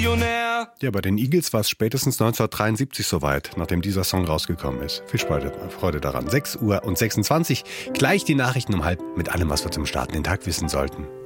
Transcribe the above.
Millionär. Ja, bei den Eagles war es spätestens 1973 soweit, nachdem dieser Song rausgekommen ist. Viel Freude daran. 6:26 Uhr. Gleich die Nachrichten um 6:30 mit allem, was wir zum Starten den Tag wissen sollten.